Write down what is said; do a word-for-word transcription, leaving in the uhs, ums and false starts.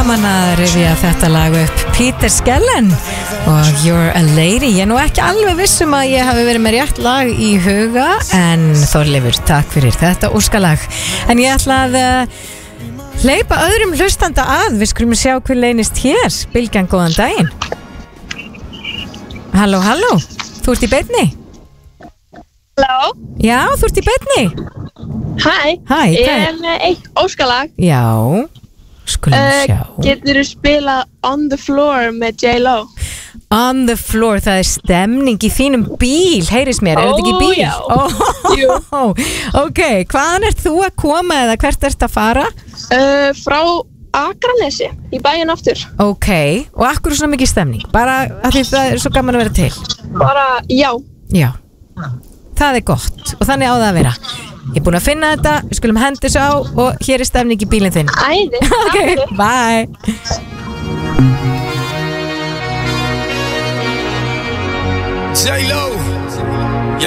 gaman að rifja þetta lag upp. Peter Skellen og You're a Lady. Ég er nú ekki alveg vissum að ég hafi verið með rétt lag í huga, en Þorleifur, takk fyrir þetta óskalag. En ég ætla að uh, hleypa öðrum hlustanda að. Við skulum sjá hver leynist hér. Bylgjan, góðan daginn. Halló, halló. Þú ert í beinni? Halló. Já, þú ert í beinni. Hæ. Hæ. Ég er með eitt óskalag. Já. Skulum uh, sjá. Getur þú spilað On the Floor með J-Lo? On the Floor, það er stemning í þínum bíl, heyris mér, er þetta ekki bíl? Já. Oh, Jú. Ok, hvaðan ert þú að koma eða hvert ert að fara? Uh, frá Akranesi, í bæinn aftur. Ok, og akkur er svona mikið stemning? Bara að því það er svo gaman að vera til? Bara, já. Já, það er gott og þannig á það að vera. Ég er búin að finna þetta, við skulum hendi þessu á og hér er stemning í bílinn þinn. Æði. Ok, bye. J-Lo